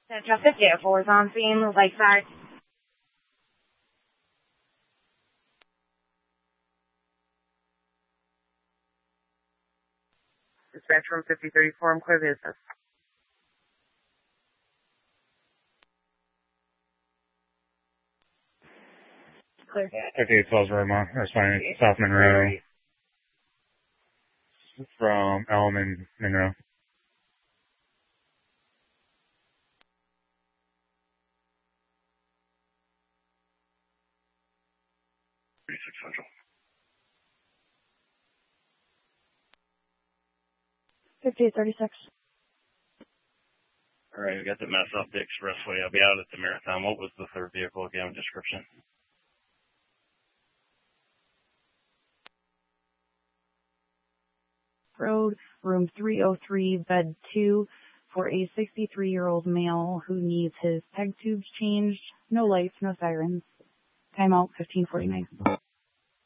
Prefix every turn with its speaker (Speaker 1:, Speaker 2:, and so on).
Speaker 1: Traffic vehicle is on scene, Lakeside.
Speaker 2: Dispatch from 5034, I'm clear business.
Speaker 1: Clear.
Speaker 3: 5812 Roadmont, responding South Monroe from Elm and Monroe.
Speaker 4: Central.
Speaker 1: 5836.
Speaker 4: All right, we got the mess off the expressway. I'll be out at the Marathon. What was the third vehicle again? Description.
Speaker 5: Road, room 303, bed 2, for a 63-year-old male who needs his peg tubes changed. No lights, no sirens. Timeout 1549.